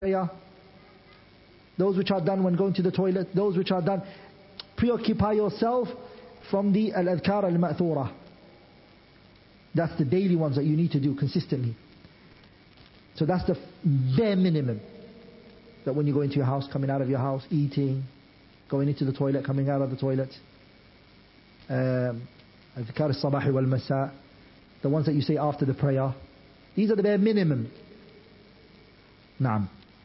prayer, those which are done when going to the toilet, those which are done. Preoccupy yourself from the al-adhkar al-ma'thura. That's the daily ones that you need to do consistently. So that's the bare minimum. That when you go into your house, coming out of your house, eating, going into the toilet, coming out of the toilet. Adhkar al-sabah wal-masa, the ones that you say after the prayer. These are the bare minimum. نعم.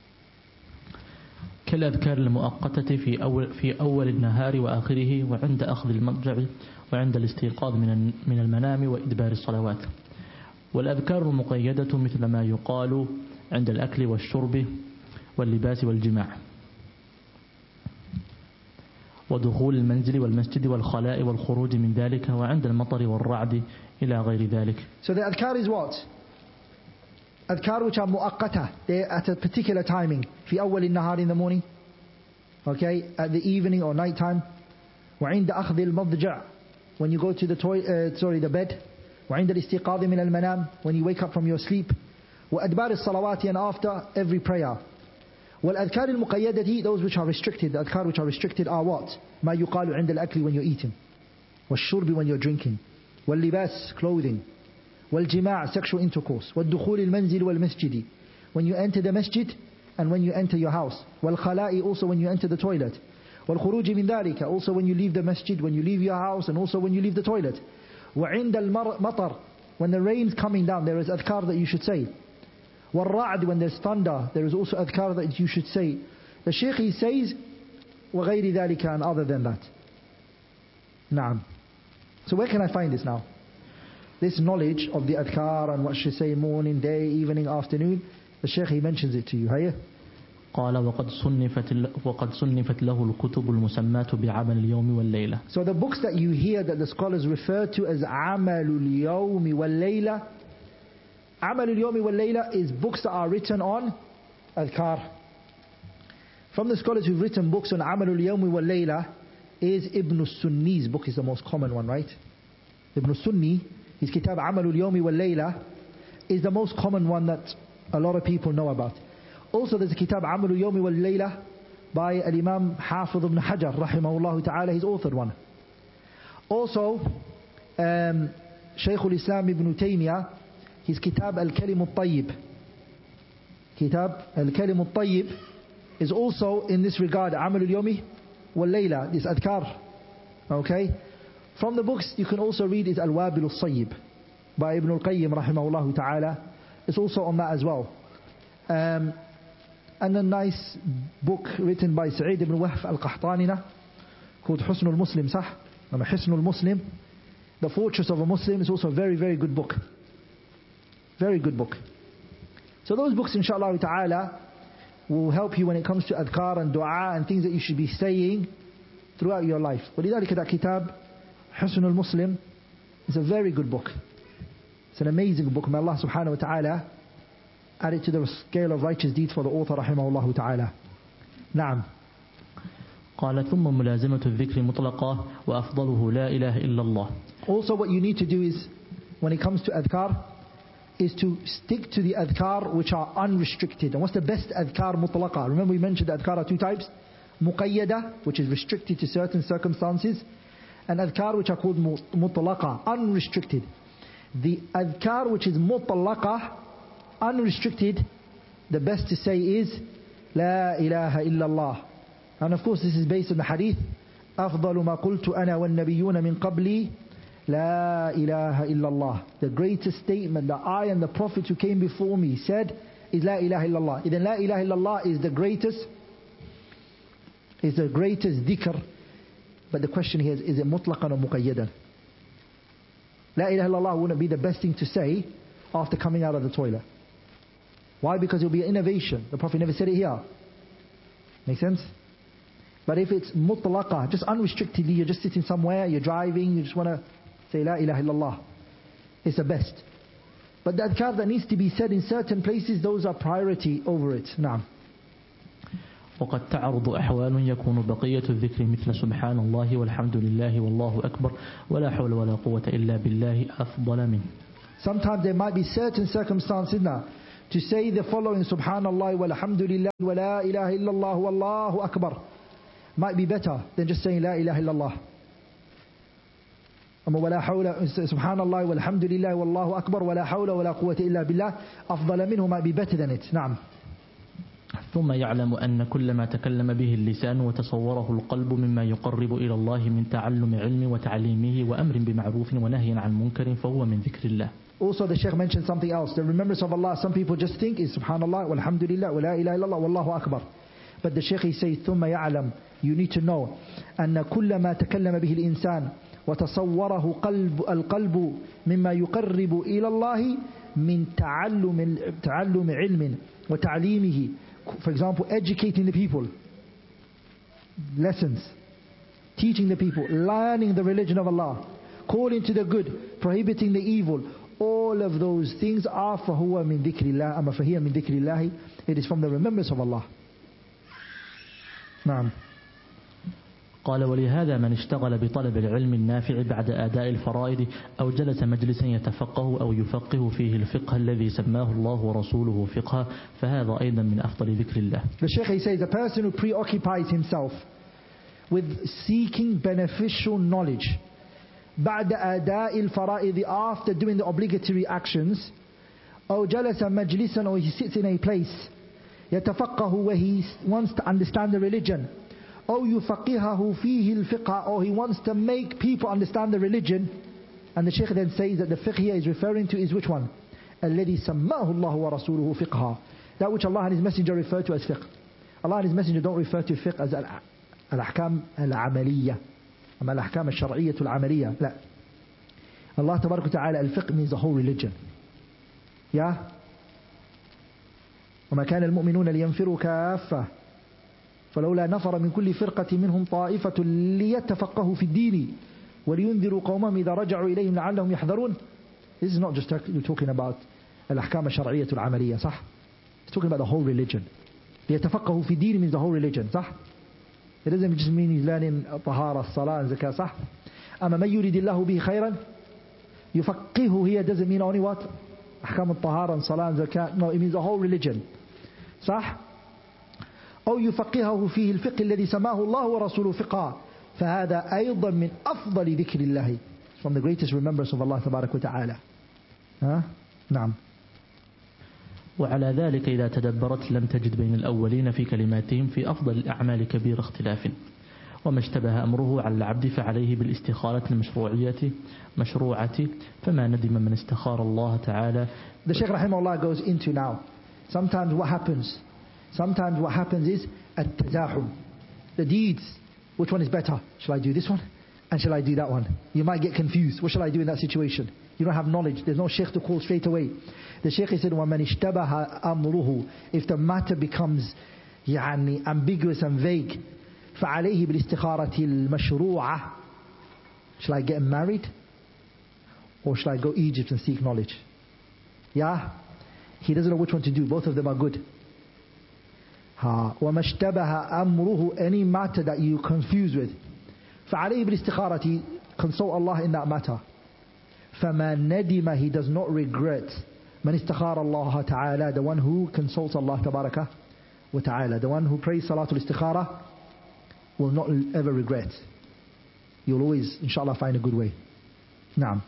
كالأذكار المؤقتة في أول النهار وآخره وعند أخذ المضجع وعند الاستيقاظ من المنام وإدبار الصلوات. والأذكار المقيدة مثل ما يقال عند الأكل والشرب واللباس والجماع ودخول المنزل والمسجد والخلاء والخروج من ذلك وعند المطر والرعد إلى غير ذلك. So the adhkar is what? Adhkar which are mu'aqqata, they're at a particular timing. في أول النهار, in the morning, okay, at the evening or night time. وعند أخذ المضجع, when you go to the bed. وعند الاستيقاظ من المنام, when you wake up from your sleep. وأدبار الصلوات, and after every prayer. والأذكار المقيدة, those which are restricted, the adhkar which are restricted are what? ما يقال عند الأكل, when you're eating. والشرب, when you're drinking. واللباس, clothing. والجماع, sexual intercourse. والدخول المنزل والمسجد, when you enter the masjid and when you enter your house. والخلاء, also when you enter the toilet. والخروج من ذلك, also when you leave the masjid, when you leave your house, and also when you leave the toilet. وعند المطر, when the rain's coming down, there is adhkar that you should say. والرعد, when there's thunder, there is also adhkar that you should say. The Shaykh, he says وغير ذلك, and other than that. نعم. So where can I find this now? This knowledge of the adhkar and what should say morning, day, evening, afternoon. The Shaykh, he mentions it to you. Hiya. قال وقد صنفت له الكتب المسماة بعمل اليوم والليلة. So the books that you hear that the scholars refer to as عمل اليوم والليلة, عمل اليوم والليلة is books that are written on adhkar. From the scholars who've written books on عمل اليوم والليلة is Ibn Sunni's book, is the most common one, right? Ibn Sunni, his kitab عمل اليوم والليلة is the most common one that a lot of people know about. Also there's a kitab عمل اليوم والليلة by Imam Hafiz ibn Hajar rahimahullah ta'ala, he's authored one. Also Shaykh al-Islam ibn Taymiyyah, his kitab Al-Kalim al-Tayyib, kitab Al-Kalim al-Tayyib is also in this regard عمل اليوم والليلة, this adhkar. Okay, from the books you can also read is Al-Wabil al-Sayyib by Ibn al-Qayyim rahimahullah ta'ala, it's also on that as well. And a nice book written by Sa'id ibn Wahf al-Qahtanina called Husn al-Muslim, صح? Hisn al-Muslim, the Fortress of a Muslim, is also a very, very good book. Very good book. So those books, inshallah ta'ala, will help you when it comes to adhkar and dua and things that you should be saying throughout your life. ولذلك that kitab, Hisn al-Muslim, is a very good book. It's an amazing book. May Allah subhanahu wa ta'ala add it to the scale of righteous deeds for the author rahimahullah ta'ala. نعم. قال ثم ملازمة الذكر مطلقة وأفضله لا إله إلا الله. Also what you need to do is, when it comes to adhkar, is to stick to the adhkar which are unrestricted. And what's the best adhkar mutlaqa? Remember we mentioned the adhkar are two types. Muqayyada, which is restricted to certain circumstances, and adhkar which are called mutlaqa, unrestricted. The adhkar which is mutlaqa, unrestricted, the best to say is La ilaha illallah. And of course this is based on the hadith أفضل ما قلت أنا والنبيون من قبلي لا إله إلا الله. The greatest statement that I and the prophets who came before me said is La ilaha illallah. Then La ilaha illallah is the greatest dhikr. But the question here is it mutlaqan or muqayyadan? La ilaha illallah wouldn't be the best thing to say after coming out of the toilet. Why? Because it will be an innovation. The Prophet never said it here. Make sense? But if it's mutlaqa, just unrestrictedly, you're just sitting somewhere, you're driving, you just want to say La ilaha illallah, it's the best. But the adhkar that needs to be said in certain places, those are priority over it. نعم. وقد تعرض أحوال يكون بقية الذكر مثل سبحان الله والحمد لله والله أكبر ولا حول ولا قوة إلا بالله أفضل منه. Sometimes there might be certain circumstances now. to say the following, Subhanallah walhamdulillah wa la ilaha illallah wallahu akbar, might be better than just saying La ilaha illallah. ولا حول سبحان الله والحمد لله والله أكبر ولا حول ولا قوة إلا بالله أفضل منه might be better than it. نعم. ثم يعلم أن كل ما تكلم به اللسان وتصوره القلب مما يقرب إلى الله من تعلم علم وتعليمه وأمر بمعروف ونهي عن منكر فهو من ذكر الله. Also the Shaykh mentioned something else. The remembrance of Allah, some people just think is Subhanallah walhamdulillah wa la ilaha illallah wallahu akbar. But the Shaykh says ثم يعلم, you need to know أن كل ما تكلم به الإنسان وتصوره القلب مما يقرب إلى الله من تعلم علم وتعليمه. For example, educating the people, lessons, teaching the people, learning the religion of Allah, calling to the good, prohibiting the evil. All of those things are فهو من ذكر الله أما فهي من ذكر الله. It is from the remembrance of Allah. نعم. قال ولهذا من اشتغل بطلب العلم النافع بعد أداء الفرائض أو جلس مجلسا يتفقه أو يفقه فيه الفقه الذي سماه الله ورسوله فقها فهذا أيضا من أفضل ذكر الله. The Shaykh says the person who preoccupies himself with seeking beneficial knowledge بعد أداء الفرائض, after doing the obligatory actions, أو جلس مجلسا, or he sits in a place يتفقه where he wants to understand the religion, أو يفقهه فيه الفقه, or he wants to make people understand the religion. And the Shaykh then says that the fiqh here is referring to is which one? الذي سماه الله ورسوله فقها, that which Allah and His Messenger refer to as fiqh. Allah and His Messenger don't refer to fiqh as الأحكام العملية أما الأحكام الشرعية العملية. لا, Allah تبارك وتعالى الفقه means the whole religion. Yeah. وما كان المؤمنون لينفروا كافة فلولا نفر من كل فرقة منهم طائفة ليتفقهوا في الدين ولينذروا قومهم إذا رجعوا إليهم لعلهم يحذرون. This is not just talking about الأحكام الشرعية العملية, صح? It's talking about the whole religion. ليتفقهوا في الدين means the whole religion, صح? It doesn't just mean he's learning طهارة, الصلاة and zakah, صح? أما من يريد الله به خيرا يفقهه here doesn't mean only what? أحكام الطهارة and صلاة and zakah. No, it means the whole religion, صح? أو يفقهه فيه الفقه الذي سماه الله ورسوله فقها فهذا أيضا من أفضل ذكر الله. It's from the greatest remembrance of Allah تبارك وتعالى. نعم. وعلى ذلك إذا تدبرت لم تجد بين الأولين في كلماتهم في أفضل الأعمال كبير اختلاف وما اشتبه أمره على العبد فعليه بالاستخارة المشروعة فما ندم من استخار الله تعالى. The Shaykh rahimahullah goes into now. Sometimes what happens is at-tazahum, the deeds. Which one is better? Shall I do this one? And shall I do that one? You might get confused. What shall I do in that situation? You don't have knowledge. There's no Shaykh to call straight away. The Shaykh said, وَمَنِ اشْتَبَهَ أَمْرُهُ, if the matter becomes ambiguous and vague, فَعَلَيْهِ بِالْإِسْتِخَارَةِ الْمَشْرُوعَةِ. Shall I get married? Or shall I go Egypt and seek knowledge? Yeah? He doesn't know which one to do. Both of them are good. وَمَا اشْتَبَهَ أَمْرُهُ, any matter that you confuse with, فَعَلَيْهِ بِالْإِسْتِخَارَةِ, consult Allah in that matter. فَمَا نَدِمَ, he does not regret. مَنِ اسْتَخَارَ اللَّهَ تَعَالَى, the one who consults Allah تبارك وتعالى, the one who prays Salatul Istikhara will not ever regret. You'll always inshallah find a good way. نعم.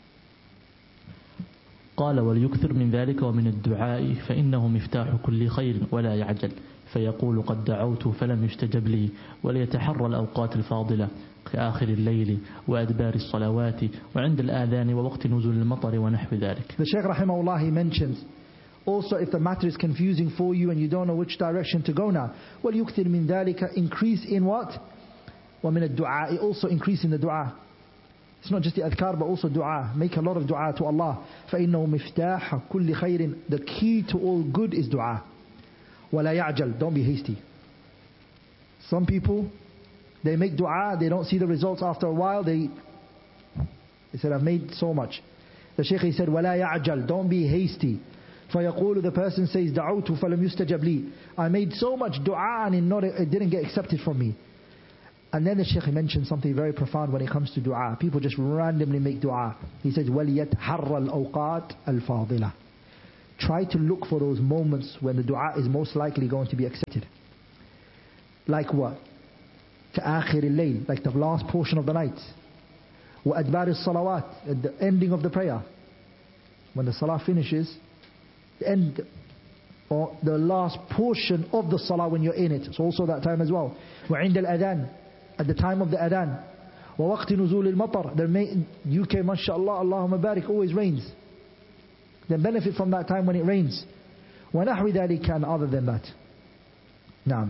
قال وليكثر من ذلك ومن الدعاء فإنه مفتاح كل خير ولا يعجل فيقول قد دعوت فلم يستجب لي وليتحرى الأوقات الفاضلة كآخر الليل وأدبار الصلوات وعند الآذان ووقت نزول المطر ونحو ذلك. The Shaykh rahimahullah, he mentions also if the matter is confusing for you and you don't know which direction to go now, وليكثر من ذلك, increase in what? ومن الدعاء, also increase in the dua. It's not just the adhkar but also dua. Make a lot of dua to Allah. فإنه مفتاح كل خير, the key to all good is dua. ولا يعجل, don't be hasty. Some people, they make dua, they don't see the results after a while, they said, I've made so much. The Shaykh, he said, ولا يعجل, don't be hasty. فيقول, the person says, دعوت فلم يستجب لي, I made so much dua and it didn't get accepted from me. And then the Shaykh mentioned something very profound when it comes to dua. People just randomly make dua. He says, وَلْيَتْحَرَّ الْأَوْقَاتِ الْفَاضِلَةِ, try to look for those moments when the dua is most likely going to be accepted. Like what? كآخر الليل, like the last portion of the night. وأدبار الصلوات, at the ending of the prayer. When the salah finishes, the end or the last portion of the salah when you're in it. It's also that time as well. وعند الأذان, at the time of the adhan. ووقت نزول المطر, the UK mashallah, Allahumma barik, always rains. Then benefit from that time when it rains. ونحو ذلك, and other than that. نعم.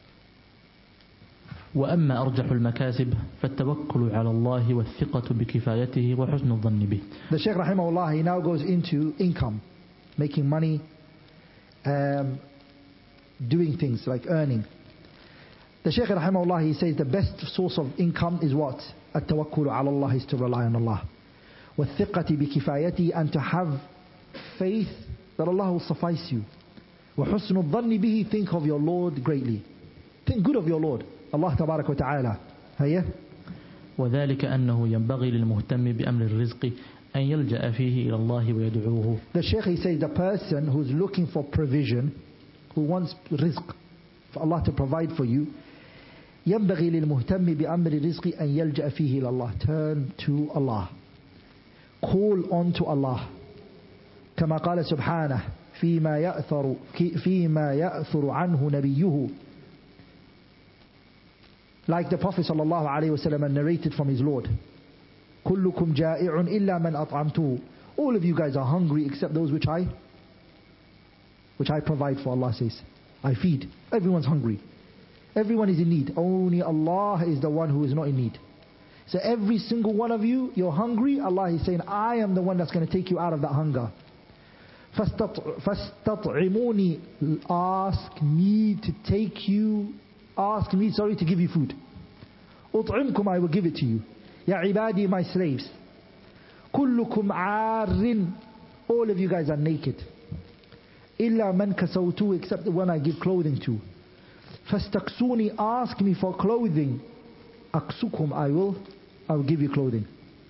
وأما أرجح المكاسب فالتوكل على الله والثقة بكفايته وحسن الظن به. The Shaykh rahimahullah, he now goes into income, making money, doing things like earning. The Shaykh rahimahullah, he says the best source of income is what? التوكل على الله, is to rely on Allah. والثقة بكفايته, and to have faith that Allah will suffice you. وحسن الظن به, think of your Lord greatly. Think good of your Lord, Allah تبارك وتعالى. هيا. وذلك أنه ينبغي للمهتم بأمر الرزق أن يلجأ فيه إلى الله ويدعوه. The Shaykh, he says the person who's looking for provision, who wants rizq, for Allah to provide for you, ينبغي للمهتم بأمر الرزق أن يلجأ فيه إلى الله, turn to Allah, call on to Allah. كما قال سبحانه فيما يأثر عنه نبيه, like the Prophet sallallahu alaihi wasallam narrated from his Lord, كلكم جائع إلا من أطعمته, all of you guys are hungry except those which I provide for. Allah says, I feed. Everyone's hungry, everyone is in need, only Allah is the one who is not in need. So every single one of you, you're hungry, Allah is saying, I am the one that's going to take you out of that hunger. فاستطعموني, ask me to give you food. أطعمكم, I will give it to you. يا عبادي, my slaves. كلكم عار, all of you guys are naked. إلا من كسوته, except the one I give clothing to. فاستكسوني, ask me for clothing. أكسكم, I will give you clothing.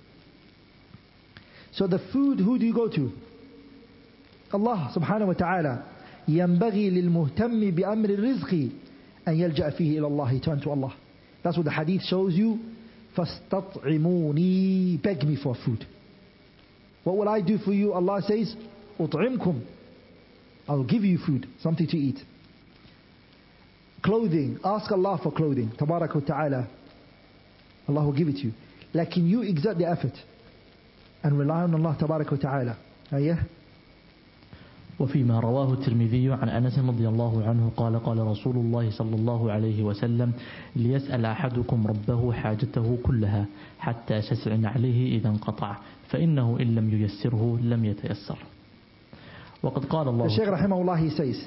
So the food, who do you go to? Allah subhanahu wa ta'ala. ينبغي للمهتم بأمر الرزق أن يلجأ فيه إلى الله, turn to Allah. That's what the hadith shows you. فاستطعموني, beg me for food. What will I do for you? Allah says, أطعمكم, I will give you food, something to eat. Clothing, ask Allah for clothing, tabarak wa ta'ala, Allah will give it to you. Lakin you exert the effort and rely on Allah tabarak wa ta'ala. Ayah. وفيما رواه الترمذي عن أنس رضي الله عنه قال قال رسول الله صلى الله عليه وسلم ليسأل أحدكم ربه حاجته كلها حتى شسع عليه إذا انقطع فإنه إن لم ييسره لم يتيسر. وقد قال الله. The Shaykh rahimahullah, he says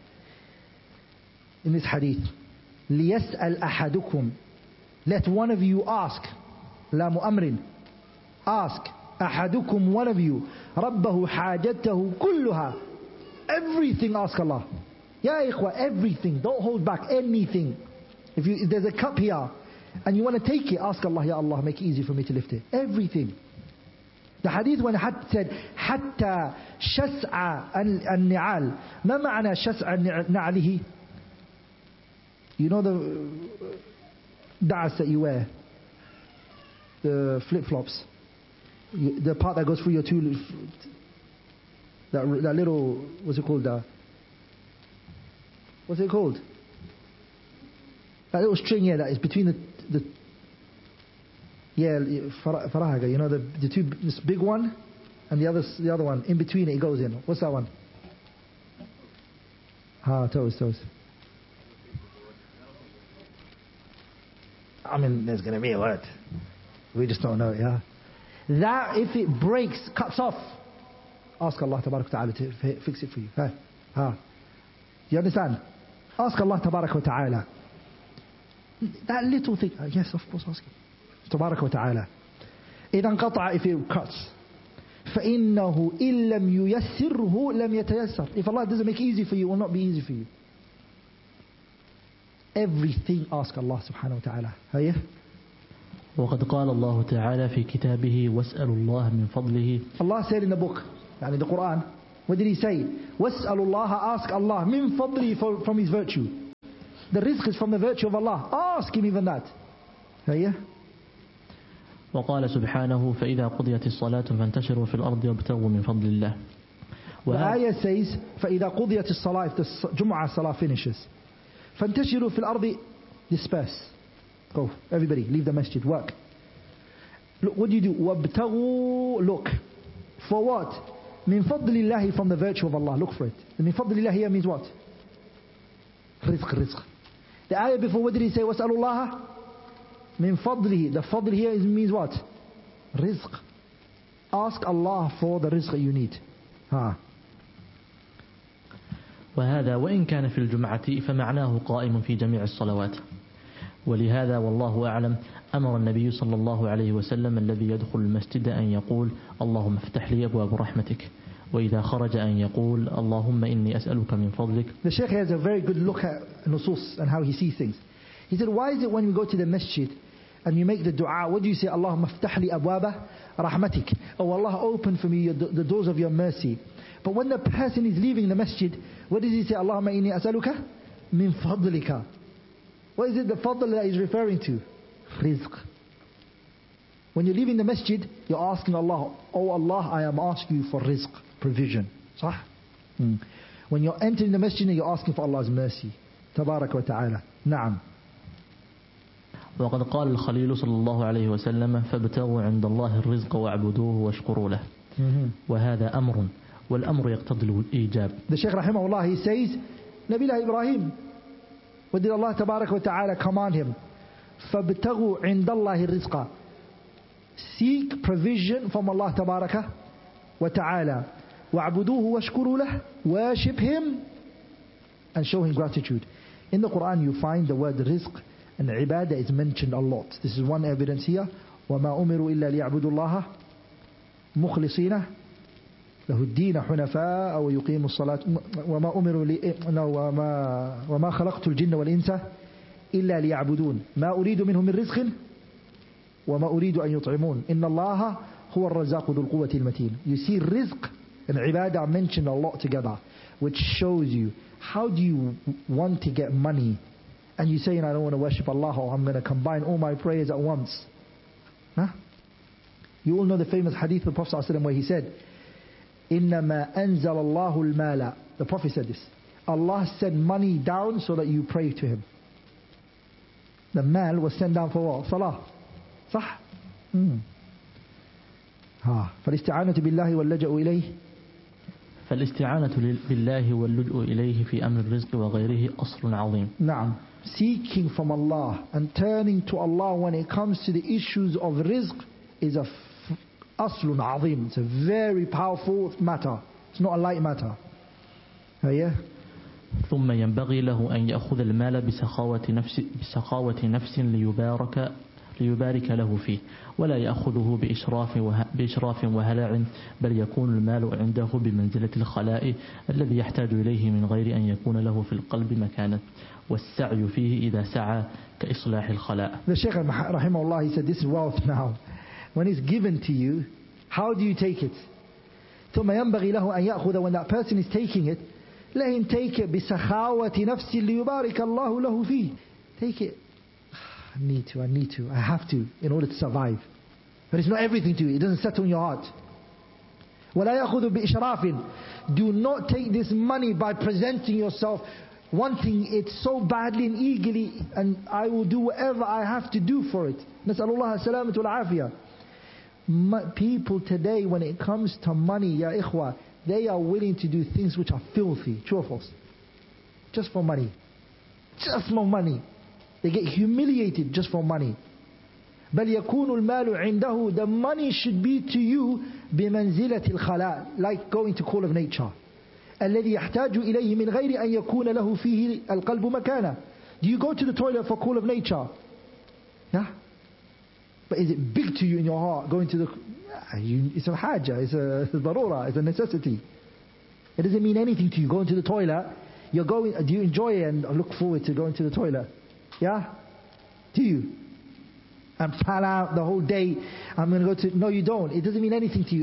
in this hadith, ليسأل أحدكم, let one of you ask, لام أمر, ask, أحدكم, one of you, ربه حاجته كلها, everything, ask Allah. Ya ikhwa, everything, don't hold back anything. If there's a cup here and you want to take it, ask Allah, Ya Allah, make it easy for me to lift it. Everything. The hadith when it said حتى شسع النعال, ما معنى شسع نعله? You know the da'as that you wear, the flip-flops, the part that goes through your two, that little, what's it called? What's it called? That little string here that is between the farahaga, you know, the two, this big one and the other one, in between it goes in. What's that one? Toes. I mean, there's going to be a word. We just don't know it, yeah. That, if it breaks, cuts off, ask Allah tabarak wa ta'ala to fix it for you. Do you understand? Ask Allah tabarak wa ta'ala. That little thing, yes, of course, ask him. Tabarak wa ta'ala. إذا انقطع, if it cuts. فإنه إن لم ييسره لم يتيسر. If Allah doesn't make it easy for you, it will not be easy for you. Everything, ask Allah subhanahu wa ta'ala. هيا. وقد قال الله تعالى في كتابه واسألوا الله من فضله. Allah said in the book, يعني the Quran, What did he say? وَاسْأَلُ اللَّهَ, ask Allah, مِن فَضْلِهِ, from His virtue. The rizq is from the virtue of Allah. Ask Him even that. Yeah? وقال سبحانه فإذا قضيت الصلاة فانتشروا في الأرض وابتغوا من فضل الله. The ayah says فإذا قضيت الصلاة, if the Jum'ah Salah finishes, فانتشروا في الأرض, disperse. Go, everybody, leave the masjid, work. Look, what do you do? وابتغوا, look. For what? من فضل الله, from the virtue of Allah. Look for it. من فضل الله here means what? Rizq. The ayah before, what did he say? وَاسْأَلُ اللَّهَ مِن فَضْلِهِ. The fadl here means what? Rizq. Ask Allah for the rizq you need. وهذا وإن كان في الجمعة فمعناه قائم في جميع الصلوات. ولهذا والله أعلم أمر النبي صلى الله عليه وسلم الذي يدخل المسجد أن يقول اللهم افتح لي أبواب رحمتك، وإذا خرج أن يقول اللهم إني أسألك من فضلك. The Shaykh has a very good look at nusus and how he sees things. He said, why is it when we go to the masjid and you make the dua, what do you say? Allahumma aftah li abwaba rahmatik. Oh Allah, open for me the doors of your mercy. But when the person is leaving the masjid, what does he say? Allahumma inni as'aluka min fadlika. What is it, the fadl that he's referring to? Rizq. When you're leaving the masjid, you're asking Allah, oh Allah, I am asking you for rizq, provision. Sah? When you're entering the masjid, you're asking for Allah's mercy. Tabarak wa ta'ala. Na'am. وقد قال الخليل صلى الله عليه وسلم فابتغوا عند الله الرزق واعبدوه واشكروا له. وهذا أمر والأمر يقتضي الإيجاب. The Shaykh rahimahullah, he says, Nabilah Ibrahim, what did Allah Tabarak wa ta'ala command him? فابتغوا عند الله الرزق. Seek provision from Allah Tabaraka wa ta'ala. وَاعْبُدُوهُ وَاشْكُرُوا لَهُ. Worship Him and show Him gratitude. In the Quran you find the word rizq and ibadah is mentioned a lot. This is one evidence here. وَمَا أُمِرُوا إِلَّا لِيَعْبُدُوا اللَّهَ مُخْلِصِينَ لَهُ الدِّينَ حُنَفَاءَ وَيُقِيمُوا الصَّلَاةَ وَمَا خَلَقْتُ الْجِنَّ وَالْإِنسَ إِلَّا لِيَعْبُدُونَ مَا أُرِيدُ مِنْهُمْ مِنْ رِزْقٍ وَمَا أُرِيدُ أَنْ يُطْعِمُونَ إِنَّ اللَّهَ هُوَ الرَّزَّاقُ ذُو الْقُوَّةِ الْمَتِينَ. You see, rizq and ibadah are mentioned a lot together, which shows you, how do you want to get money and you saying I don't want to worship Allah, or I'm going to combine all my prayers at once? Huh? You all know the famous hadith of the Prophet ﷺ where he said, إِنَّمَا أَنزَلَ اللَّهُ الْمَالَ. The Prophet said this, Allah sent money down so that you pray to Him. The mal was sent down for what? Salah. صح؟ فالاستعانة بالله واللجأ إليه. فالاستعانة بالله واللجأ إليه في أمر الرزق وغيره أصل عظيم. نعم. Seeking from Allah and turning to Allah when it comes to the issues of rizq is a أصل عظيم. It's a very powerful matter. It's not a light matter. Yeah. ثم ينبغي له أن يأخذ المال بسخاوة نفس ليبارك له فيه، ولا يأخذه بإشراف وهلع، بل يكون المال عنده بمنزلة الخلاء الذي يحتاج إليه من غير أن يكون له في القلب مكانا، والسعي فيه إذا سعى كإصلاح الخلاء. The Shaykh rahimahullah, he said this wealth now, when it's given to you, how do you take it? ثم ينبغي له أن يأخذ, when that person is taking it, let him take it بسخاوة نفس ليبارك الله له فيه. Take it. I need to, I have to, in order to survive. But it's not everything to you. It doesn't settle in your heart. وَلَا يَأْخُذُ بِإِشْرَافٍ. Do not take this money by presenting yourself, wanting it so badly and eagerly, and I will do whatever I have to do for it. نسأل الله السلامة والعافية. People today, when it comes to money, ya ikhwa, they are willing to do things which are filthy. True or false? Just for money. Just for money. They get humiliated just for money. بل يكون المال عنده. The money should be to you بمنزلة الخلاء, like going to call of nature. الذي يحتاج إليه من غير أن يكون له فيه القلب مكانه. Do you go to the toilet for call of nature? Yeah? But is it big to you in your heart going to the... It's a haja, it's a darura, it's a necessity. It doesn't mean anything to you going to the toilet. You're going, do you enjoy it and look forward to going to the toilet? Yeah? Do you? And plan out the whole day, I'm going to go to... No, you don't. It doesn't mean anything to you.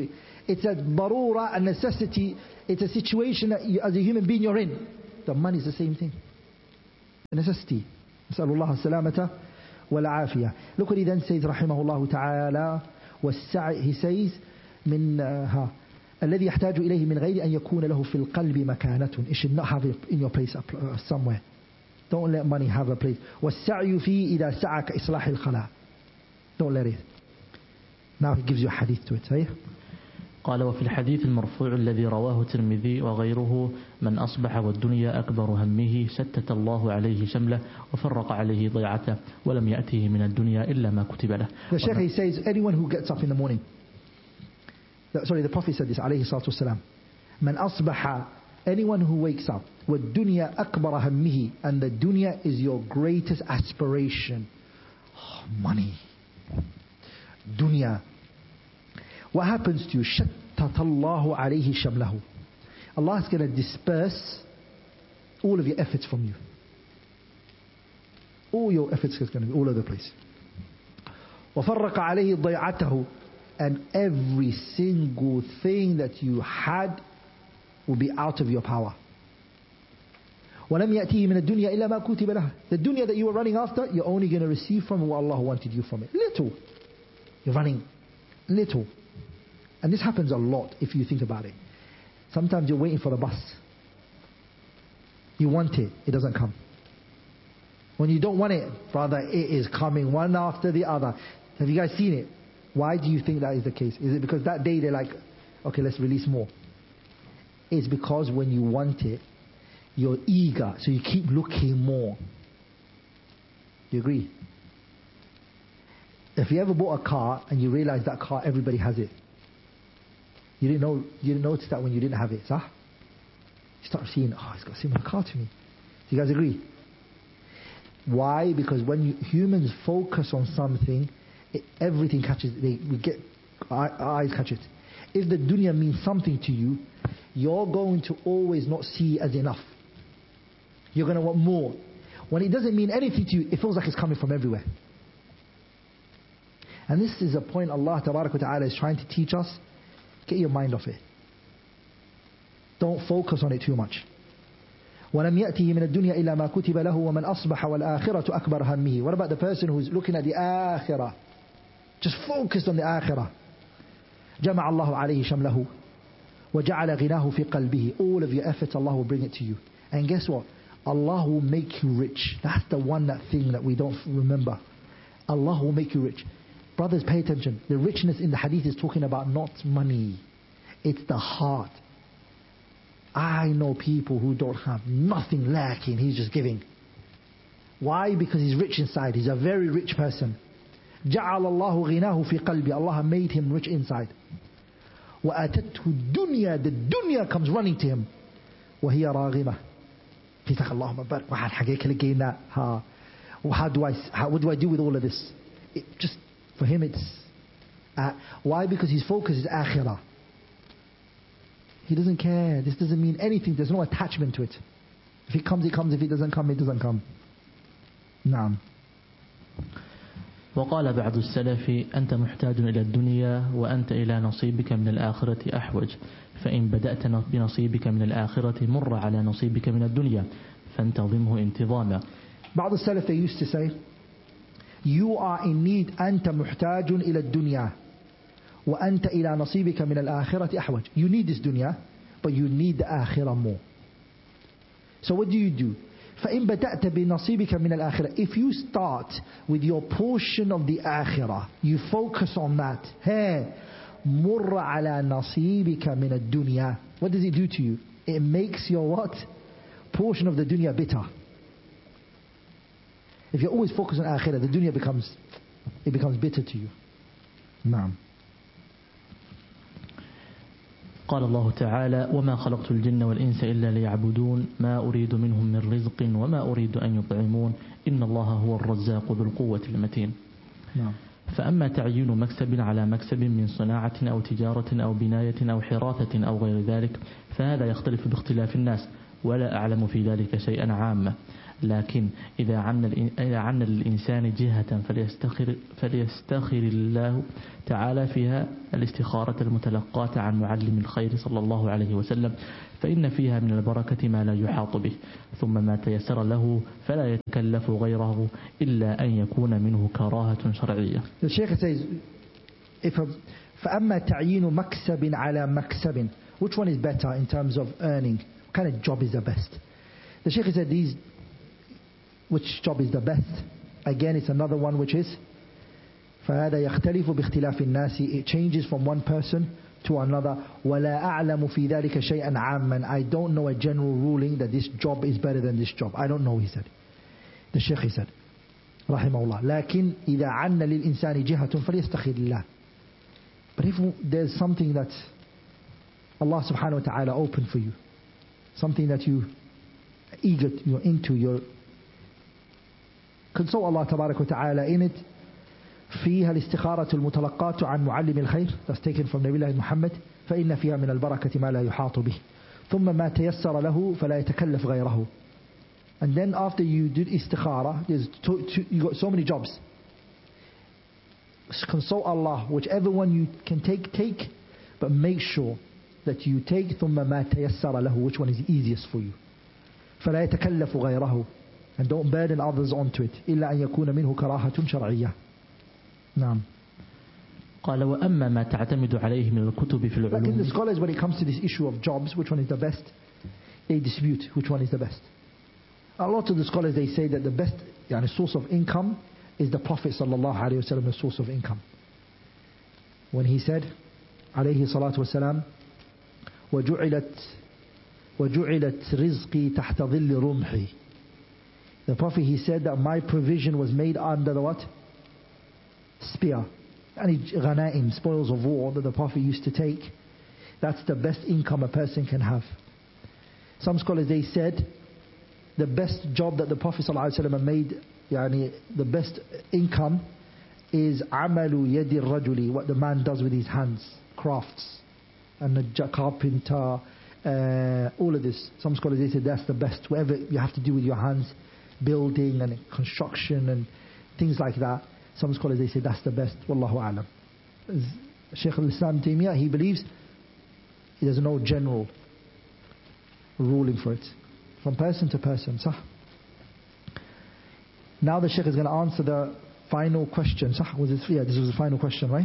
It's a darura, a necessity. It's a situation that you, as a human being you're in. The money is the same thing. A necessity. نسأل الله السلامة والعافية. Look what he then says رحمه الله تعالى والسعي. He says من الذي يحتاج إليه من غير أن يكون له في القلب مكانة. It should not have it in your place somewhere. Don't let money have a place. والسعي فيه إذا سعك إصلاح الخلاء. Don't let it. Now he gives you a hadith to it. Say. قال وفي الحديث المرفوع الذي رواه الترمذي وغيره من أصبح والدنيا أكبر همه شتت الله عليه شمله وفرق عليه ضيعته ولم يأته من الدنيا إلا ما كتب له. The Shaykh, he says anyone who gets up in the morning, the Prophet said this عليه الصلاة والسلام, من أصبح, anyone who wakes up والدنيا أكبر همه, and the dunya is your greatest aspiration. Money, dunya. What happens to you? شتت الله عليه شمله. Allah is going to disperse all of your efforts from you. All your efforts is going to be all over the place. وفرق عليه ضيعته, and every single thing that you had will be out of your power. ولم يأتيه من الدنيا إلا ما كتب له. The dunya that you were running after, you're only going to receive from what Allah wanted you from it. Little. You're running little. And this happens a lot if you think about it. Sometimes you're waiting for the bus. You want it, it doesn't come. When you don't want it, brother, it is coming one after the other. Have you guys seen it? Why do you think that is the case? Is it because that day they're like, okay, let's release more? It's because when you want it, you're eager, so you keep looking more. Do you agree? If you ever bought a car and you realize that car, everybody has it. You didn't notice that when you didn't have it, huh? You start seeing, oh, it's got a similar car to me. Do you guys agree? Why? Because when humans focus on something, everything catches. Our eyes catch it. If the dunya means something to you, you're going to always not see it as enough. You're going to want more. When it doesn't mean anything to you, it feels like it's coming from everywhere. And this is a point Allah Tabarak wa Ta'ala is trying to teach us. Get your mind off it. Don't focus on it too much. وَلَمْ يَأْتِهِ مِنَ الدُّنْيَا إِلَّا مَا كُتِبَ لَهُ وَمَنْ أَصْبَحَ وَالْآخِرَةُ أَكْبَرُ هَمِّهِ. What about the person who's looking at the akhirah? Just focused on the akhirah. جَمَعَ اللَّهُ عَلَيْهِ شَمْلَهُ وَجَعَلَ غِنَاهُ فِي قَلْبِهِ. All of your efforts, Allah will bring it to you. And guess what? Allah will make you rich. That's the thing that we don't remember. Allah will make you rich. Brothers, pay attention. The richness in the hadith is talking about not money. It's the heart. I know people who don't have nothing lacking. He's just giving. Why? Because he's rich inside. He's a very rich person. جَعَلَ اللَّهُ غِنَاهُ فِي قَلْبِ. Allah made him rich inside. وَأَتَتْهُ الدُّنْيَا. The dunya comes running to him. وَهِيَ رَاغِمَةٌ. He's like, Allahumma barak. واحد حقيقة اللي gain that. What do I do with all of this? For him it's why? Because his focus is akhirah. He doesn't care. This doesn't mean anything. There's no attachment to it. If it comes, it comes. If it doesn't come, it doesn't come. نعم. وقال بعض السلف أنت محتاج إلى الدنيا وأنت إلى نصيبك من الآخرة أحوج فإن بدأت بنصيبك من الآخرة مر على نصيبك من الدنيا فانتظمه انتظاما. بعض السلف, they used to say, you are in need. أنت محتاج إلى الدنيا وأنت إلى نصيبك من الآخرة أحوج. You need this dunya, but you need the akhirah more. So what do? فإن بدأت بنصيبك من الآخرة. If you start with your portion of the akhirah, you focus on that. مر على نصيبك من الدنيا. What does it do to you? It makes your what? Portion of the dunya bitter. If you're always focused on akhirah, the dunya becomes bitter to you. نعم. قال الله تعالى وما خلقت الجن والإنس إلا ليعبدون ما أريد منهم من رزق وما أريد أن يطعمون إن الله هو الرزاق ذو القوة المتين. فأما تعيين مكسب على مكسب من صناعة أو تجارة أو بناية أو حراثة أو غير ذلك فهذا يختلف باختلاف الناس ولا أعلم في ذلك شيئا عاما لكن إذا عن للإنسان جهة فليستخر الله تعالى فيها الاستخارة المتلقاة عن معلم الخير صلى الله عليه وسلم، فإن فيها من البركة ما لا يحاط به، ثم ما تيسر له فلا يتكلف غيره إلا أن يكون منه كراهة شرعية. The Shaykh says, فأما تعيين مكسب على مكسب, which one is better in terms of earning? What kind of job is the best? The Shaykh said which job is the best? Again, it's another one which is فهذا يختلف باختلاف الناس. It changes from one person to another. ولا أعلم في ذلك شيئا عاما. I don't know a general ruling that this job is better than this job. I don't know, he said. The Shaykh said رحمه الله, لكن إذا عن للإنسان جهة فليستخير الله. But if there's something that Allah subhanahu wa ta'ala opened for you, something that you're into, you're consult Allah tabarak wa ta'ala in it. فيها الاستخارة المتلقاة عن معلم الخير, that's taken from Nabi Allah Muhammad, فإن فيها من البركة ما لا يحاط به, ثم ما تيسر له فلا يتكلف غيره. And then after you did istikhara, you got so many jobs. Consult Allah, whichever one you can take, but make sure that you take ثم ما تيسر له, which one is easiest for you. فلا يتكلف غيره, and don't burden others onto it. إلا أن يكون منه كراهة شرعية. نعم. قال وأما ما تعتمد عليه من الكتب في العلوم. Like in the scholars, when it comes to this issue of jobs, which one is the best, they dispute which one is the best. A lot of the scholars, they say that the best source of income is the Prophet sallallahu alaihi wasallam, the source of income. When he said, عليه الصلاة والسلام, وجعلت رزقي تحت ظل رمحي. The Prophet, he said that my provision was made under the what? Spear. Ghanaim, spoils of war that the Prophet used to take. That's the best income a person can have. Some scholars, they said the best job that the Prophet ﷺ made, the best income is amalu yadi rajuli, what the man does with his hands, crafts, and the carpenter, all of this. Some scholars, they said that's the best, whatever you have to do with your hands, building and construction and things like that. Some scholars, they say that's the best. Wallahu a'lam. Shaykh al-Islam Taymiyyah, he believes there's no general ruling for it, from person to person. Sah. Now the Shaykh is going to answer the final question. Sah, was this? Yeah, this was the final question, right?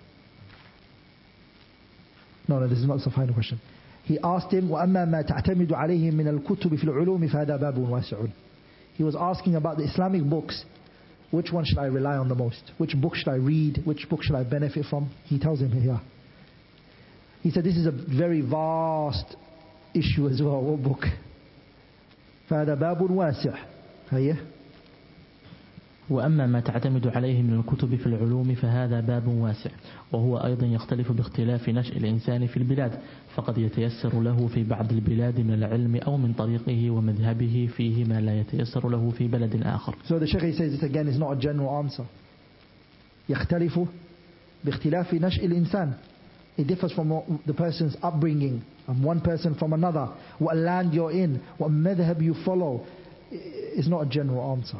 No, this is not the final question. He asked him, وَأَمَّا مَا تَعْتَمِدُ عَلَيْهِ مِنَ الْكُتُبِ فِي الْعُلُومِ فَهَذَا بَابٌ وَاسِعٌ. He was asking about the Islamic books. Which one should I rely on the most? Which book should I read? Which book should I benefit from? He tells him here. He said this is a very vast issue as well. What book? فَهَذَا بَابٌ وَاسِعٌ. هيا. وأما ما تعتمد عليه من الكتب في العلوم فهذا باب واسع، وهو أيضا يختلف باختلاف نشأ الإنسان في البلاد، فقد يتيسر له في بعض البلاد من العلم أو من طريقه ومذهبه فيه ما لا يتيسر له في بلد آخر. So the Shaykh says this again is not a general answer. يختلف باختلاف نشأ الإنسان. It differs from the person's upbringing, and one person from another, what land you're in, what madhab you follow. It's not a general answer.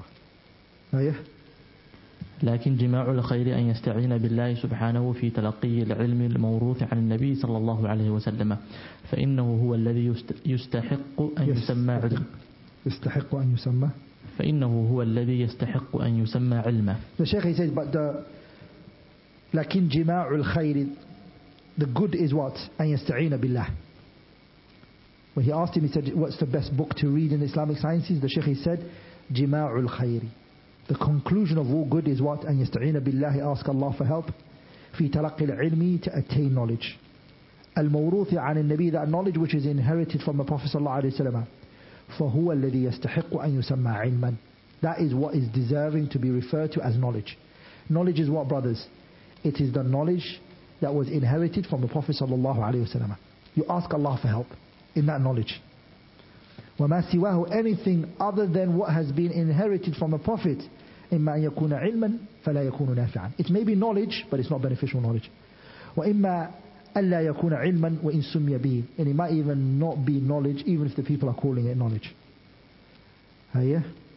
لكن جماع الخير أن يستعين بالله سبحانه في تلقي العلم الموروث عن النبي صلى الله عليه وسلم، فإنه هو الذي يستحق أن يسمى علما. يستحق أن يسمى. فإنه هو الذي يستحق أن يسمى علما. The Shaykh, he says, but لكن جماع الخير, the good is what? أن يستعين بالله. When he asked him, he said, what's the best book to read in Islamic sciences? The Shaykh, he said, جماع الخير. The conclusion of all good is what? أن يستعين بالله, ask Allah for help. في تلقي العلم, to attain knowledge. الموروث عن النبي, that knowledge which is inherited from the Prophet صلى الله عليه وسلم. فهو الذي يستحق أن يسمى علما. That is what is deserving to be referred to as knowledge. Knowledge is what, brothers? It is the knowledge that was inherited from the Prophet صلى الله عليه وسلم. You ask Allah for help in that knowledge. وَمَا سِوَاهُ, anything other than what has been inherited from the Prophet, إِمَّا أَن يَكُونَ عِلْمًا فَلَا يَكُونُ نَافِعًا. It may be knowledge, but it's not beneficial knowledge. وَإِمَّا أَلَّا يَكُونَ عِلْمًا وَإِن سُمِّيَ بِهِ, and it might even not be knowledge, even if the people are calling it knowledge.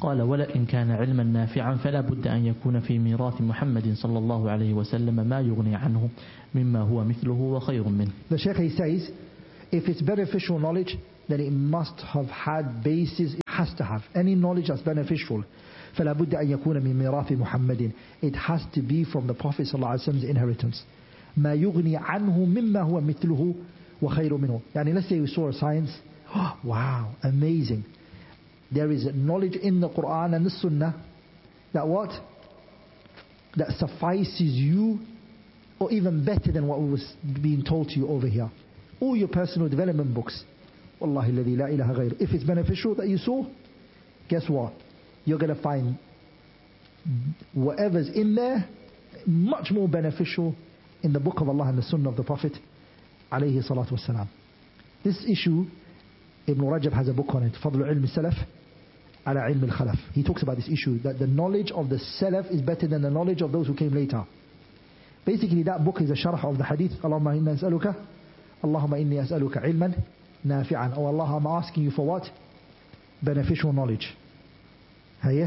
قال ولئن كان علما نافعا فلا بد أن يكون في ميراث محمد صلى الله عليه وسلم ما يغني عنه مما هو مثله وخير منه. The Shaykh, he says, if it's beneficial knowledge, then it must have had basis, it has to have. Any knowledge that's beneficial, فلا بد أن يكون من ميراث محمد. It has to be from the Prophet صلى الله عليه وسلم's inheritance. ما يغني عنه مما هو مثله وخير منه. يعني let's say we saw a science, oh, wow, amazing. There is knowledge in the Quran and the Sunnah that what? That suffices you, or even better than what was being told to you over here. All your personal development books. Wallahi alladhi la ilaha ghayr. If it's beneficial that you saw, guess what? You're going to find whatever's in there much more beneficial in the book of Allah and the Sunnah of the Prophet alayhi salatu wasalam. This issue, Ibn Rajab has a book on it, Fadlu Ilm Salaf ala Ilm Al-Khalaf. He talks about this issue, that the knowledge of the Salaf is better than the knowledge of those who came later. Basically that book is a sharh of the hadith, Allahumma inni as'aluka ilman nafi'an. Oh Allah, I'm asking you for what? Beneficial knowledge. هيا.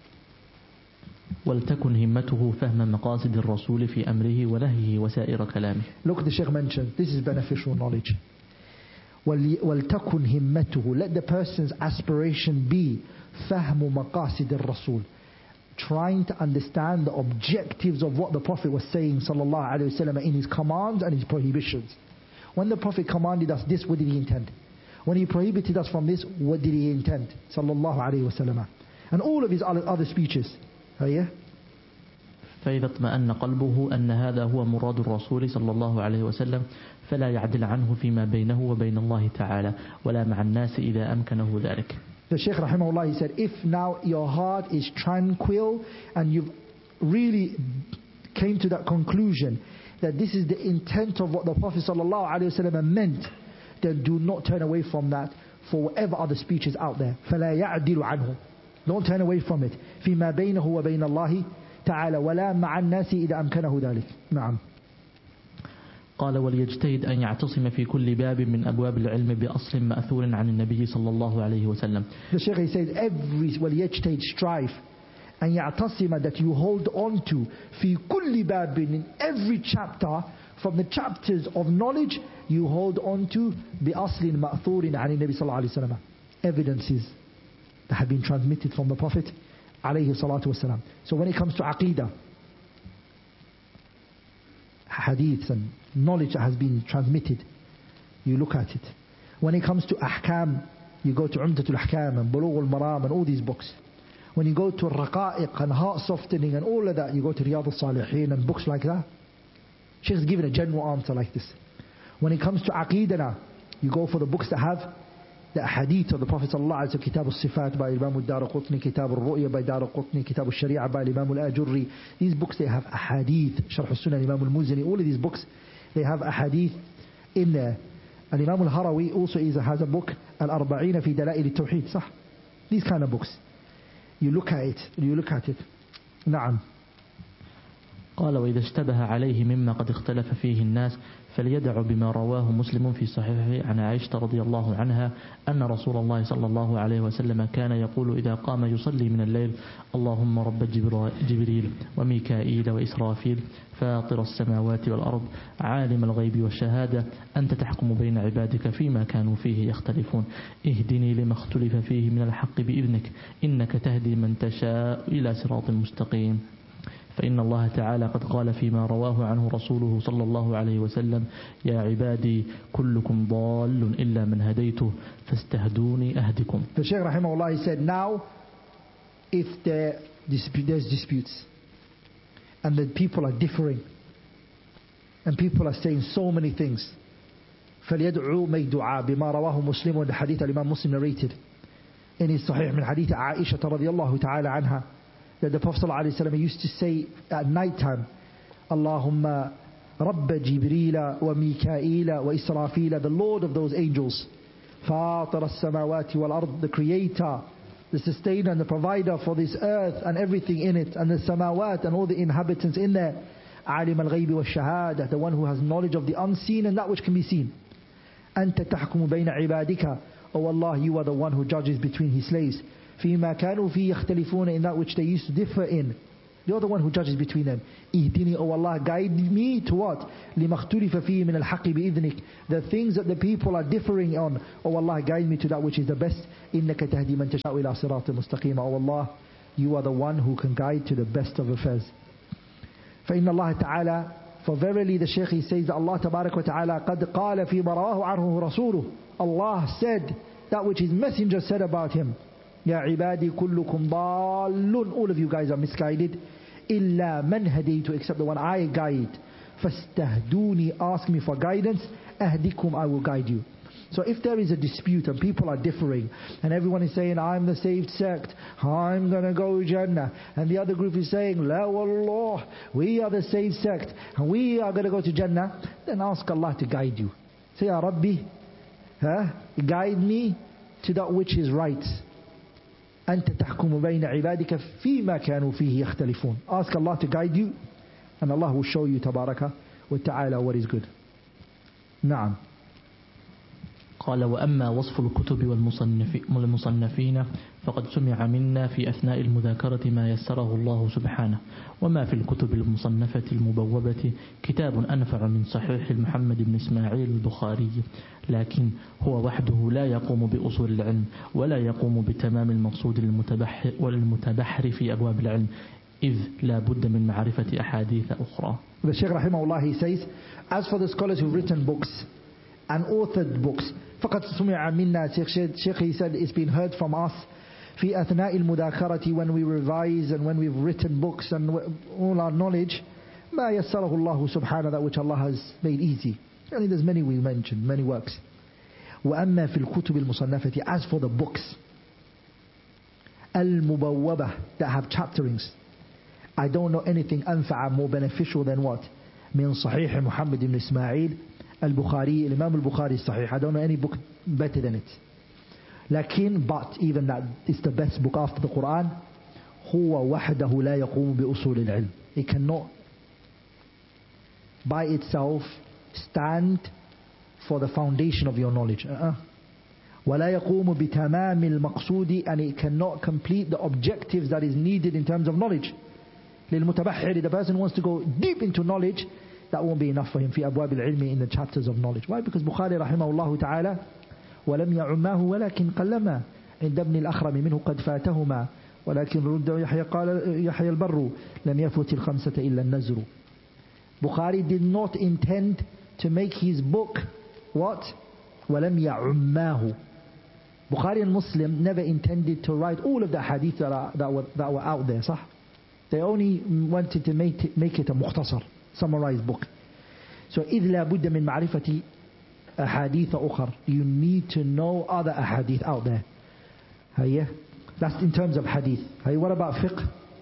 ولتكن همته فهم مقاصد الرسول في أمره ونهيه وسائر كلامه. Look, the Shaykh mentioned, this is beneficial knowledge. وَلْتَكُنْ هِمَّتُهُ, let the person's aspiration be فَهْمُ مَقَاصِدِ الرَّسُولِ, trying to understand the objectives of what the Prophet was saying sallallahu alaihi wasallam in his commands and his prohibitions. When the Prophet commanded us this, what did he intend? When he prohibited us from this, what did he intend? Sallallahu alaihi wasallam. And all of his other speeches. هيا. فإذا اطمأن قلبه أن هذا هو مراد الرسول صلى الله عليه وسلم فلا يعدل عنه فيما بينه وبين الله تعالى ولا مع الناس إذا أمكنه ذلك. The Shaykh rahimahullah, he said, if now your heart is tranquil and you've really came to that conclusion that this is the intent of what the Prophet sallallahu alaihi wasallam meant, then do not turn away from that for whatever other speech is out there. فلا يعدل عنه. Don't turn away from it. فيما بينه وبين الله تعالى ولا مع الناس إذا أمكنه ذلك. نعم. قال وليجتهد أن يعتصم في كل باب من أبواب العلم بأصل مأثور عن النبي صلى الله عليه وسلم. The Shaykh, he says, وليجتهد, strive أن يعتصم, that you hold on to في كل باب, in every chapter from the chapters of knowledge, you hold on to بأصل مأثور عن النبي صلى الله عليه وسلم, evidences that have been transmitted from the Prophet alayhi salatu wasalam. So when it comes to aqidah, hadiths and knowledge that has been transmitted, you look at it. When it comes to ahkam, you go to Umdatul Ahkam and Bulugh al-Maram and all these books. When you go to Raqa'iq and heart softening and all of that, you go to Riyadh al-Salihin and books like that. Sheikh's given a general answer like this. When it comes to aqidah, you go for the books that have the hadith of the Prophet sallallahu alaihi wasallam, Kitab al-Sifat by Imam al-Daraqutni, Kitab al-Ru'ya by Daraqutni, Kitab al-Shari'ah by Imam al-Ajurri. These books, they have a hadith. Sharh al-Sunnah, Imam al-Muzani, all of these books, they have a hadith in there. And Imam al-Harawi also has a book, Al-Arba'ina fi Dala'il al-Tawheed. Sah. These kind of books. You look at it. نعم. قال وإذا اشتبه عليه مما قد اختلف فيه الناس فليدع بما رواه مسلم في صحيحه عن عائشة رضي الله عنها أن رسول الله صلى الله عليه وسلم كان يقول إذا قام يصلي من الليل اللهم رب جبريل وميكائيل وإسرافيل فاطر السماوات والأرض عالم الغيب والشهادة أنت تحكم بين عبادك فيما كانوا فيه يختلفون اهدني لما اختلف فيه من الحق بإذنك إنك تهدي من تشاء إلى صراط مستقيم فإن الله تعالى قد قال فيما رواه عنه رسوله صلى الله عليه وسلم يا عبادي كلكم ضال إلا من هديته فاستهدوني أهدكم. The Shaykh rahimahullah, he said, now if there's disputes and the people are differing and people are saying so many things, فليدعوا may dua بما رواه مسلم, the hadith al-Imam Muslim narrated in his Sahih min hadith Aisha radiyallahu ta'ala anha, that the Prophet ﷺ used to say at night time, Allahumma Rabba Jibreel wa Mikaila wa Israfil, the Lord of those angels, Fatir as-samawati wal ard, the creator, the sustainer and the provider for this earth and everything in it, and the samawat and all the inhabitants in there, Alim al-ghaybi wa shahada, the one who has knowledge of the unseen and that which can be seen. Anta tahkumu bayna ibadika, O Allah, you are the one who judges between His slaves. فِيمَا كَانُوا فِي يَخْتَلِفُونَ, in that which they used to differ in. You're the one who judges between them. Ihdini, O Allah, guide me to what? لِمَا اخْتُلِفَ فِيهِ مِنَ الْحَقِّ بِإِذْنِكَ. The things that the people are differing on. O Allah, guide me to that which is the best. إِنَّكَ تَهْدِي مَنْ تَشَاءُ إِلَى صِرَاطٍ مُسْتَقِيمٍ. O Allah, you are the one who can guide to the best of affairs. فإن الله تعالى, for verily the Shaykh, he says that Allah Tabarak wa Ta'ala قد قال في رواه عنه رسوله, Allah said that which His messenger said about him. يا عبادي كلكم ضال, all of you guys are misguided. إلا من هديت, except the one I guide. فاستهدوني, ask me for guidance. أهدكم, I will guide you. So if there is a dispute and people are differing and everyone is saying I'm the saved sect, I'm going to go Jannah, and the other group is saying La wallah, we are the saved sect and we are going to go to Jannah, then ask Allah to guide you. Say, Ya Rabbi, guide me to that which is right. أنت تحكم بين عبادك فيما كانوا فيه يختلفون. Ask Allah to guide you and Allah will show you tabaraka wa ta'ala what is good. نعم. قال وأما وصف الكتب والمصنفين فقد سمع منا في أثناء المذاكرة ما يسره الله سبحانه. وما في الكتب المصنفة المبوبة كتاب أنفع من صحيح محمد بن إسماعيل البخاري، لكن هو وحده لا يقوم بأصول العلم ولا يقوم بتمام المقصود والمتبحر في أبواب العلم، إذ لا بد من معرفة أحاديث أخرى. The Shaykh rahimahullah, he says, as for the scholars who've written books and authored books, فقد سمع منا, Shaykh he said, it's been heard from us في أثناء المذاكرة, when we revise and when we've written books and all our knowledge, ما يسره الله سبحانه, that which Allah has made easy. I mean, there's many we mentioned, many works. وأما في الكتب المصنفة, as for the books المبوبة that have chapterings, I don't know anything أنفع, more beneficial than what? من صحيح محمد بن إسماعيل البخاري, الإمام البخاري الصحيح. I don't know any book better than it. but even that is the best book after the Quran. هو وحده لا يقوم بأصول العلم. It cannot by itself stand for the foundation of your knowledge. ولا يقوم بتمام المقصود, and it cannot complete the objectives that is needed in terms of knowledge. للمتبحر, the person who wants to go deep into knowledge, that won't be enough for him في أبواب العلم, in the chapters of knowledge. Why? Because Bukhari رحمه الله تعالى ولم يعماه ولكن قلما عند ابن الأخرم منه قد فاتهما ولكن رد يحيى قال يحيى البر لم يفوت الخمسة إلا النزر. Bukhari did not intend to make his book what? ولم يعماه. Bukhari and Muslim never intended to write all of the hadith that were out there, صح? They only wanted to make it a mukhtasar, summarized book. So إذ لا بد من معرفة أحاديث أخر, you need to know other ahadith out there. هيا, that's in terms of hadith. هيا, what about fiqh?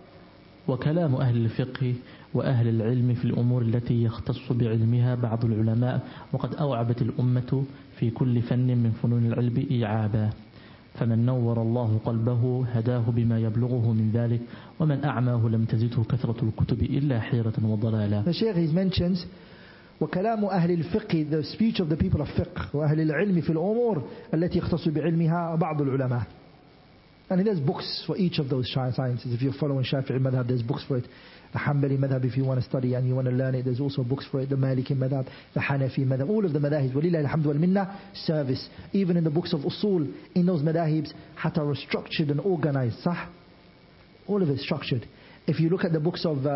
وكلام أهل الفقه وأهل العلم في الأمور التي يختص بعلمها بعض العلماء، وقد أوعبت الأمة في كل فن من فنون العلم إيعابا، فمن نور الله قلبه هداه بما يبلغه من ذلك، ومن أعماه لم تزده كثرة الكتب إلا حيرة وضلالا. The Shaykh mentions وكلام أهل الفقه, the speech of the people of fiqh, وأهل العلم في الأمور التي يختص بعلمها بعض العلماء. And there's books for each of those sciences. If you're following Shafi'i madhab, there's books for it. The Hanbali madhab, if you want to study and you want to learn it, there's also books for it. The Maliki madhab, the Hanafi madhab, all of the madahibs. Walillahi alhamdu wal minna, service. Even in the books of usul, in those madahibs, hatta are structured and organized. Sah? All of it structured. If you look at the books of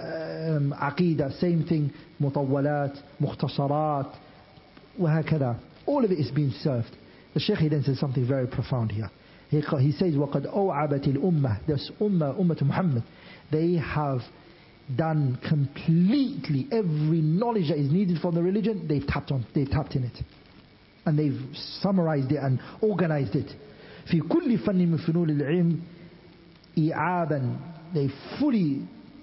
Aqidah, same thing. Mutawwalat, Mukhtasarat, وهكذا. All of it is being served. The Shaykh then says something very profound here. He says, وَقَدْ أَوْعَبَتِ الْأُمَّةِ, this ummah Muhammad, they have done completely every knowledge that is needed for the religion. They've tapped in it, and they've summarized it and organized it. في كل فن من فنون العلم إيعابا, they fully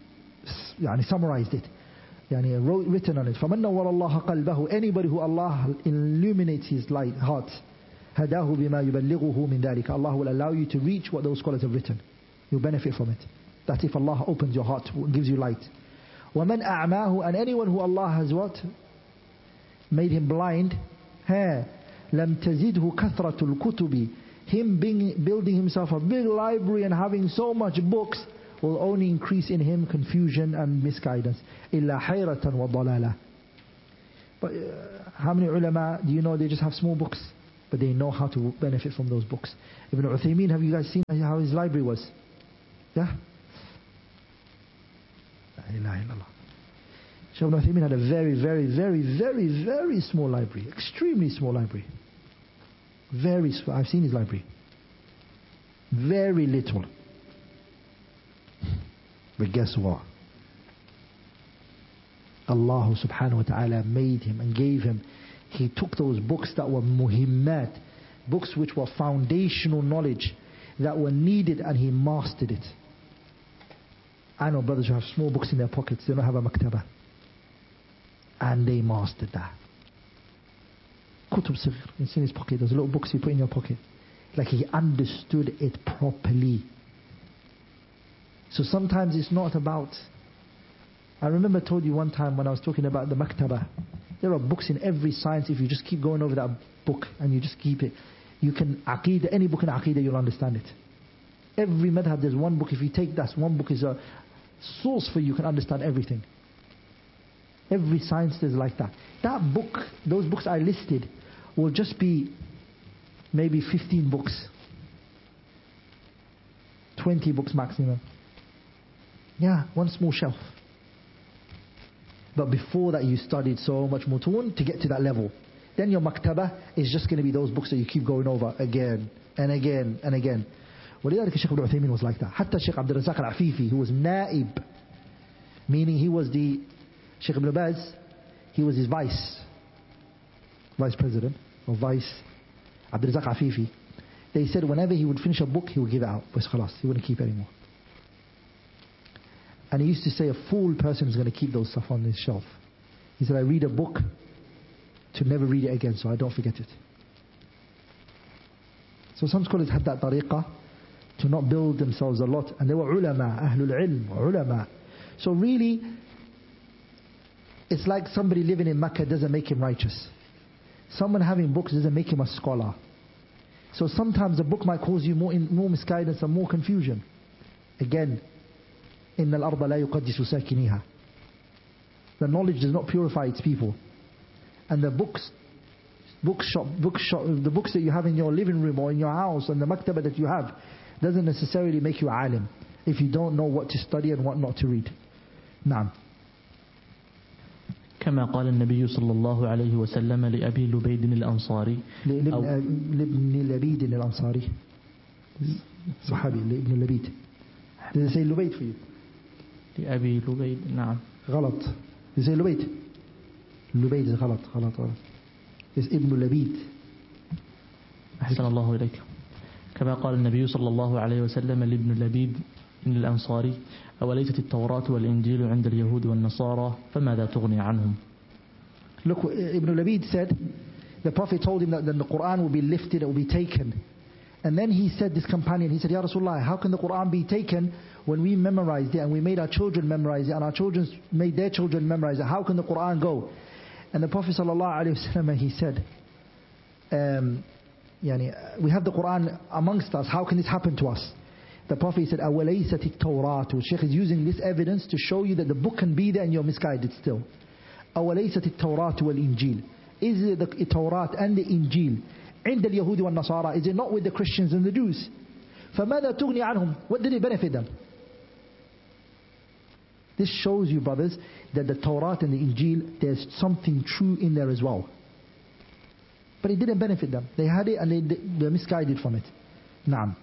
summarized it, written on it. فَمَنْ نَوَّرَ اللَّهَ قَلْبَهُ, anybody who Allah illuminates his light, heart, هداه بما يبلغه من ذلك, Allah will allow you to reach what those scholars have written. You'll benefit from it. That's if Allah opens your heart, gives you light. وَمَنْ أَعْمَاهُ, and anyone who Allah has what? Made him blind. لَمْ لم تزده كثرة الكتب. Him building himself a big library and having so much books will only increase in him confusion and misguidance. إلا حيرة وضلالة. But how many ulama do you know they just have small books, but they know how to benefit from those books? Ibn Uthaymeen, have you guys seen how his library was? Yeah? La ilaha illallah. Shaykh Ibn Uthaymeen had a very, very, very, very, very small library. Extremely small library. Very small. I've seen his library. Very little. But guess what? Allah subhanahu wa ta'ala made him and gave him. He took those books that were muhimmat, books which were foundational knowledge that were needed, and he mastered it. I know brothers who have small books in their pockets, they don't have a maktaba, and they mastered that. Kutub Sighir, it's in his pocket, those little books you put in your pocket. Like he understood it properly. So sometimes it's not about... I remember I told you one time when I was talking about the maktaba, there are books in every science. If you just keep going over that book and you just keep it, you can Aqeedah, any book in Aqeedah, you'll understand it. Every madhab, there's one book. If you take that, one book is a source for you can understand everything. Every science is like that. That book, those books I listed, will just be maybe 15 books. 20 books maximum. Yeah, one small shelf. But before that you studied so much mutun to get to that level. Then your maktaba is just going to be those books that you keep going over again and again and again. ولذلك Shaykh Ibn Uthaymeen was like that. Hatta Shaykh Abdul Razak al-Afifi, who was naib, meaning he was the Shaykh Ibn Baz, he was his vice president or vice Abdul Razak al-Afifi. They said whenever he would finish a book, he would give it out. But khalas, he wouldn't keep it anymore. And he used to say a fool person is going to keep those stuff on his shelf. He said, I read a book to never read it again so I don't forget it. So some scholars had that tariqah to not build themselves a lot. And they were ulama, ahlul ilm, ulama. So really, it's like somebody living in Mecca doesn't make him righteous. Someone having books doesn't make him a scholar. So sometimes a book might cause you more misguidance and more confusion. Again, إن الأرض لا يقدس ساكنيها. The knowledge does not purify its people. And the books that you have in your living room or in your house and the maktaba that you have doesn't necessarily make you alim if you don't know what to study and what not to read. نعم. كما قال النبي صلى الله عليه وسلم لأبي لبيد الأنصاري لابن لبيد الأنصاري صحابي لابن لبيد. Did they say لبيد for you? لأبي لبيد. نعم. غلط. Did they say لبيد? لبيد غلط. It's ابن لبيد. أحسن الله إليك. كما قال النبي صلى الله عليه وسلم لابن لبيد الأنصاري أوليست التوراة والإنجيل عند اليهود والنصارى فماذا تغني عنهم. Look, Ibn Labid said the Prophet told him that the Quran will be lifted, it will be taken. And then he said, this companion, he said, Ya Rasulullah, how can the Quran be taken when we memorized it and we made our children memorize it and our children made their children memorize it? How can the Quran go? And the Prophet ﷺ, he said, we have the Quran amongst us, how can this happen to us? The Prophet said, أَوَلَيْسَتِ التَّوْرَاتُ. Shaykh is using this evidence to show you that the book can be there and you're misguided still. أَوَلَيْسَتِ التَّوْرَاتُ وَالْإِنْجِيلُ. Is it the Torah and the Injil عند اليهود والنصارى? Is it not with the Christians and the Jews? فَمَاذَا تُغْنِي عَنْهُمْ. What did it benefit them? This shows you, brothers, that the Torah and the Injil, there's something true in there as well. But it didn't benefit them. They had it and they're misguided from it. نعم.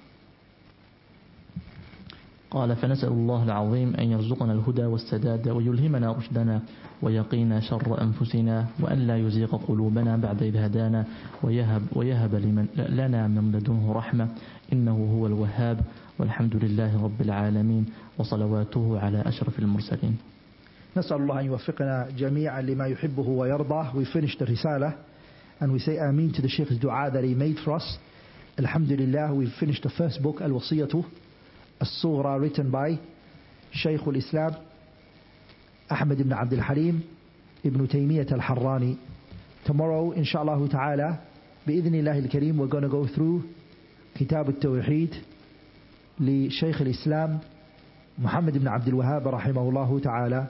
قال فنسأل الله العظيم أن يرزقنا الهدى والسداد ويلهمنا رشدنا ويقينا شر أنفسنا وأن لا يزيغ قلوبنا بعد إذ هدانا ويهب لنا من لدنه رحمة إنه هو الوهاب والحمد لله رب العالمين وصلواته على أشرف المرسلين. نسأل الله أن يوفقنا جميعا لما يحبه ويرضاه. We finished the Risala and we say Ameen to the Shaykh's dua that he made for us. Alhamdulillah, we've finished the first book, Al-Wasiyatu As-Sughra, written by Shaykh al-Islam Ahmad ibn Abdul Halim ibn Taymiyyah al-Harrani. Tomorrow, inshallah ta'ala, بإذن الله الكريم we're going to go through كتاب التوحيد لشيخ الإسلام محمد بن عبد الوهاب رحمه الله تعالى.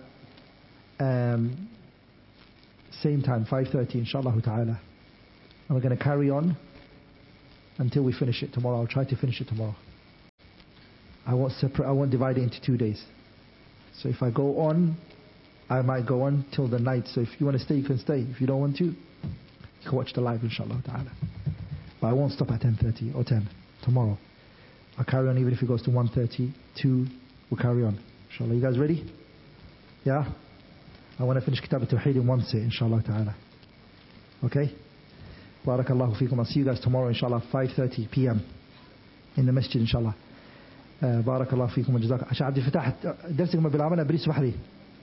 Same time, 5:30 inshallah ta'ala. And we're going to carry on until we finish it tomorrow. I'll try to finish it tomorrow. I won't divide it into 2 days. So if I go on, I might go on till the night. So if you want to stay, you can stay. If you don't want to, you can watch the live inshallah ta'ala. But I won't stop at 10:30 or 10 tomorrow. I'll carry on even if it goes to 1:30, 2, we'll carry on. Inshallah. You guys ready? Yeah? I want to finish Kitab al-Tawheed in one sit, inshallah ta'ala. Okay? Barakallahu feekum. I'll see you guys tomorrow, inshallah, 5:30 p.m. in the masjid, inshallah. Barakallahu feekum wa jazakum. Asha Abdul Fatah, درسكم بالعمل بريس بحري.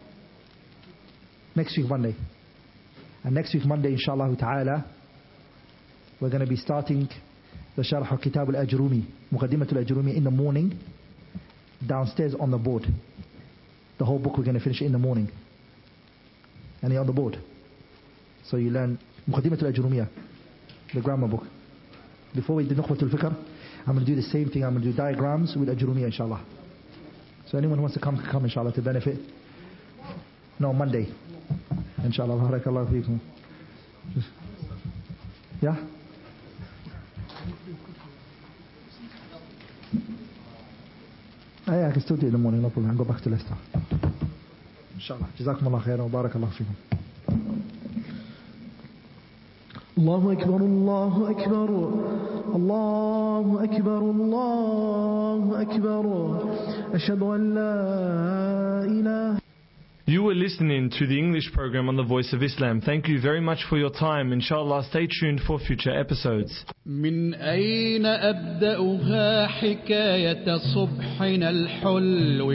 Next week, Monday. And next week, Monday, inshallah ta'ala, we're going to be starting the Sharh al-Kitab al-Ajrumi, Muqaddimat al-Ajrumi in the morning, downstairs on the board. The whole book we're going to finish in the morning. And on the board. So you learn Muqaddimat al-Ajrumiyah, the grammar book. Before we do Nukhbat al-Fikr, I'm going to do the same thing. I'm going to do diagrams with Ajrumiyah, inshallah. So anyone who wants to come, can come, inshallah, to benefit. No, Monday. Inshallah. Barakallahu feekum. Yeah? I can still do it in the morning, no problem. I'll go back to Leicester. Inshallah. Jazakumullah khairan wa barakallahu feekum. الله أكبر الله أكبر الله أكبر الله أكبر أشهد أن لا إله. You were listening to the English program on the Voice of Islam. Thank you very much for your time. Inshallah, stay tuned for future episodes. من أين أبدأها حكاية صبحنا الحلو